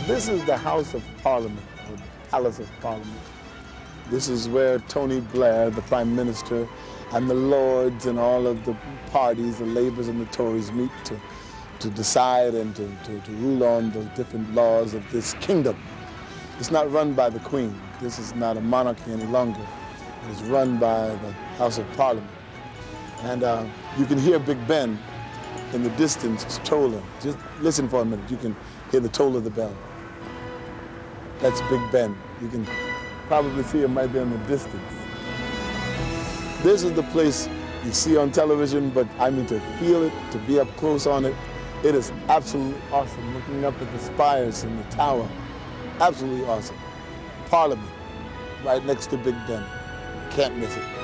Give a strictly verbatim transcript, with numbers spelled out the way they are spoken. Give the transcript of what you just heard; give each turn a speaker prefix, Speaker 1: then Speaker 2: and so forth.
Speaker 1: This is the House of Parliament, or the Palace of Parliament. This is where Tony Blair, the Prime Minister, and the Lords and all of the parties, the Labours and the Tories, meet to, to decide and to, to, to rule on the different laws of this kingdom. It's not run by the Queen. This is not a monarchy any longer. It is run by the House of Parliament. And uh, you can hear Big Ben in the distance tolling. Just listen for a minute. You can hear the toll of the bell. That's Big Ben. You can probably see him right there in the distance. This is the place you see on television, but I mean to feel it, to be up close on it. It is absolutely awesome, looking up at the spires and the tower. Absolutely awesome. Parliament, right next to Big Ben. Can't miss it.